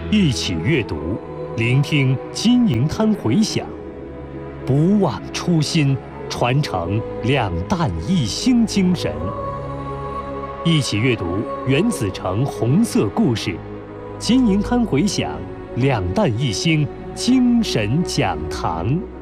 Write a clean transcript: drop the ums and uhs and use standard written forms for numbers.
一起阅读，聆听金银滩回响，不忘初心，传承两弹一星精神。一起阅读原子城红色故事，金银滩回响，两弹一星精神讲堂。